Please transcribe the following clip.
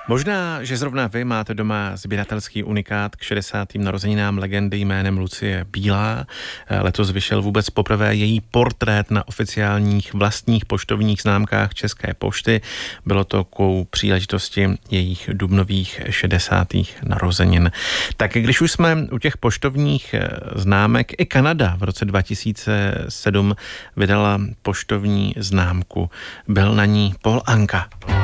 Možná, že zrovna vy máte doma sběratelský unikát k 60. narozeninám legendy jménem Lucie Bílá. Letos vyšel vůbec poprvé její portrét na oficiálních vlastních poštovních známkách České pošty. Bylo to ku příležitosti jejich dubnových 60. narozenin. Tak když už jsme u těch poštovních známek, i Kanada v roce 2007 vydala poštovní známku. Byl na ní Paul Anka.